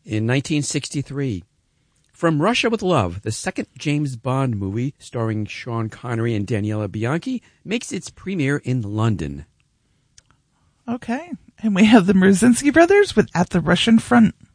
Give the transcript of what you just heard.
In 1963, From Russia with Love, the second James Bond movie starring Sean Connery and Daniela Bianchi, makes its premiere in London. Okay. And we have the Mrzinski brothers with At the Russian Front.